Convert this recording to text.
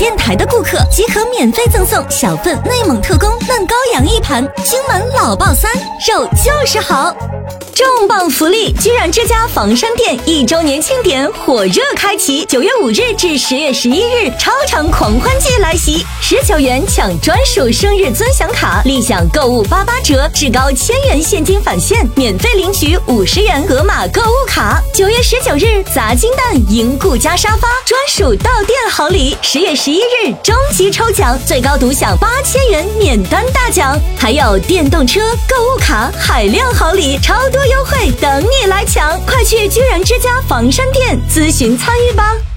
电台的顾客即可免费赠送小份内蒙特供嫩羔羊1盘，金门老爆3，肉就是好。重磅福利！居然之家房山店1周年庆典火热开启，9月5日至10月11日，超长狂欢季来袭！19元抢专属生日尊享卡，立享购物88折，至高1000元现金返现，免费领取50元盒马购物卡。9月19日，砸金蛋赢顾家沙发，专属到店好礼。10月11日，终极抽奖，最高独享8000元免单大奖，还有电动车、购物卡、海量好礼，超多优惠等你来抢！快去居然之家房山店咨询参与吧。